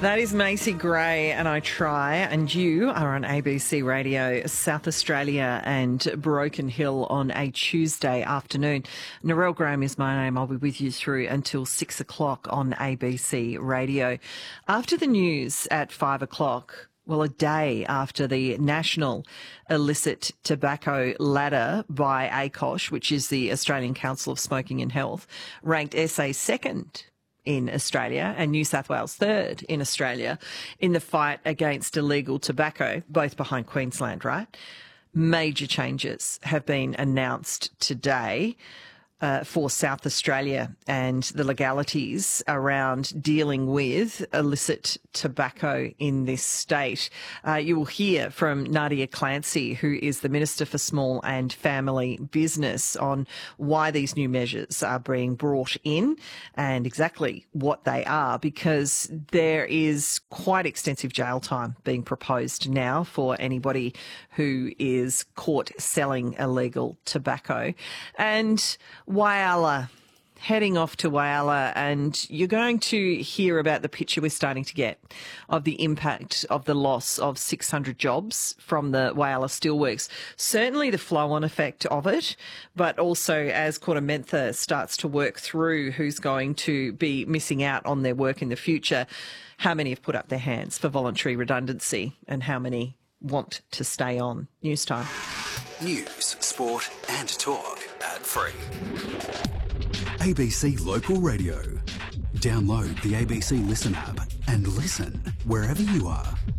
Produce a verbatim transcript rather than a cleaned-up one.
That is Macy Gray and I Try, and you are on A B C Radio South Australia and Broken Hill on a Tuesday afternoon. Narelle Graham is my name. I'll be with you through until six o'clock on A B C Radio. After the news at five o'clock, well, a day after the National Illicit Tobacco Ladder by A C O S, which is the Australian Council of Smoking and Health, ranked S A second in Australia and New South Wales third in Australia in the fight against illegal tobacco, both behind Queensland, right? Major changes have been announced today Uh, for South Australia and the legalities around dealing with illicit tobacco in this state. Uh, you will hear from Nadia Clancy, who is the Minister for Small and Family Business, on why these new measures are being brought in and exactly what they are, because there is quite extensive jail time being proposed now for anybody who is caught selling illegal tobacco. And Whyalla, heading off to Whyalla, and you're going to hear about the picture we're starting to get of the impact of the loss of six hundred jobs from the Whyalla Steelworks. Certainly the flow-on effect of it, but also as KordaMentha starts to work through who's going to be missing out on their work in the future, how many have put up their hands for voluntary redundancy and how many want to stay on. News time. News, sport and talk. Ad-free. A B C Local Radio. Download the A B C Listen app and listen wherever you are.